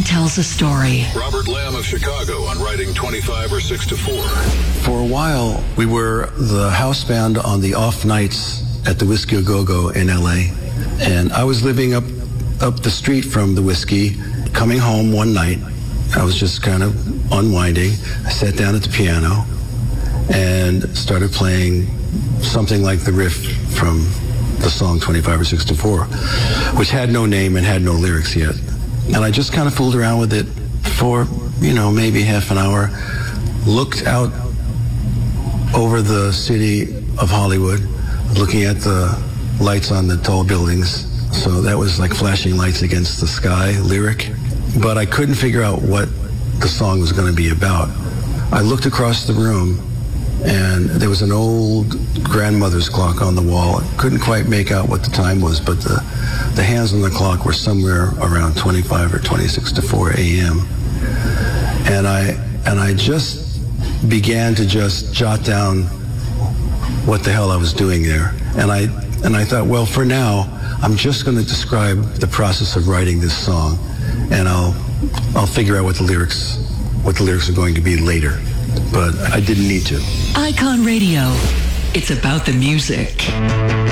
tells a story. Robert Lamb of Chicago on writing 25 or 6 to 4. For a while, we were the house band on the off nights at the Whiskey A Go-Go in L.A. And I was living up the street from the Whiskey, coming home one night. I was just kind of unwinding. I sat down at the piano and started playing something like the riff from the song 25 or 6 to 4, which had no name and had no lyrics yet. And I just kind of fooled around with it for, maybe half an hour, looked out over the city of Hollywood, looking at the lights on the tall buildings. So that was like flashing lights against the sky lyric. But I couldn't figure out what the song was going to be about. I looked across the room, and there was an old grandmother's clock on the wall. I couldn't quite make out what the time was, but the hands on the clock were somewhere around 25 or 26 to 4 a.m. And I just began to just jot down what the hell I was doing there. And I thought, well, for now, I'm just going to describe the process of writing this song, and I'll figure out what the lyrics are going to be later. But I didn't need to. Icon Radio. It's about the music.